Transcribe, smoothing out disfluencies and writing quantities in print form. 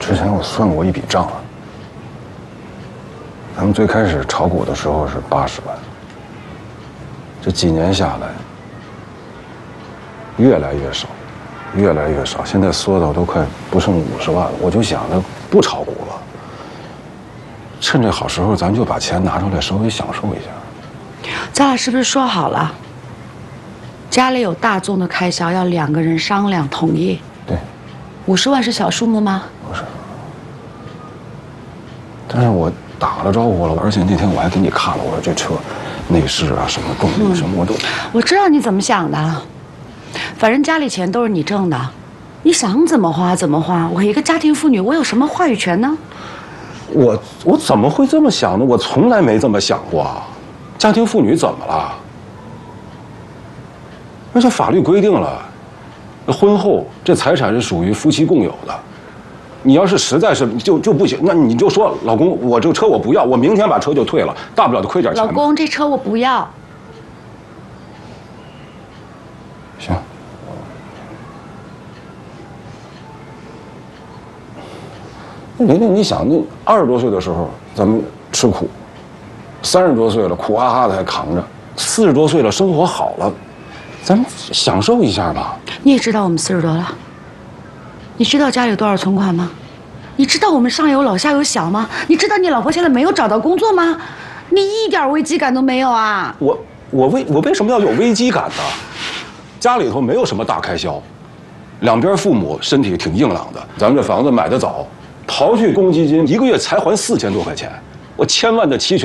之前我算过一笔账啊，咱们最开始炒股的时候是80万，这几年下来，越来越少，越来越少，现在缩到都快不剩50万了。我就想着不炒股了，趁这好时候，咱就把钱拿出来稍微享受一下。 咱俩是不是说好了？家里有大宗的开销，要2个人商量统一。 对 ，50万是小数目吗？ 不是，但是我打了招呼了，而且那天我还给你看了，我说这车内饰啊，什么动力什么我都。 我知道你怎么想的，反正家里钱都是你挣的，你想怎么花怎么花。我一个家庭妇女，我有什么话语权呢？ 我怎么会这么想呢？我从来没这么想过啊！家庭妇女怎么了？而且法律规定了，婚后这财产是属于夫妻共有的。你要是实在是就不行，那你就说老公，我这个车我不要，我明天把车就退了，大不了就亏点钱。 老公，这车我不要。 行。玲玲，你想，那20多岁的时候咱们吃苦，30多岁了苦哈哈的还扛着，40多岁了生活好了，咱们享受一下吧。 你也知道我们40多了，你知道家里有多少存款吗？你知道我们上有老下有小吗？你知道你老婆现在没有找到工作吗？你一点危机感都没有啊！ 我为什么要有危机感呢？家里头没有什么大开销，两边父母身体挺硬朗的，咱们这房子买得早，刨去公积金，1个月才还4000多块钱，我1000万的期权。